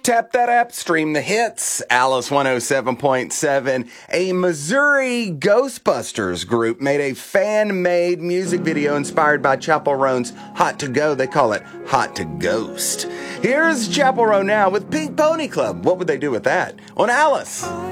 Tap that app, stream the hits. Alice 107.7. A Missouri Ghostbusters group made a fan-made music video inspired by Chappell Roan's Hot to Go. They call it Hot to Ghost. Here's Chappell Roan now with Pink Pony Club. What would they do with that? On Alice.